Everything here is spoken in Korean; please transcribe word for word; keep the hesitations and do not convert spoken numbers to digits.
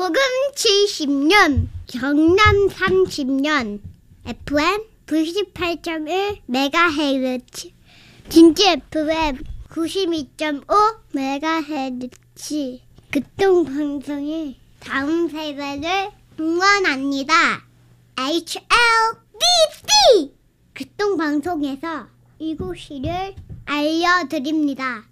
소금 칠십 년, 경남 삼십 년, 에프엠 구십팔 점 일 메가헤르츠, 진주 에프엠 구십이 점 오 메가헤르츠. 극동방송이 다음 세대를 응원합니다. 에이치 엘 비 씨 극동방송에서 이곳을 알려드립니다.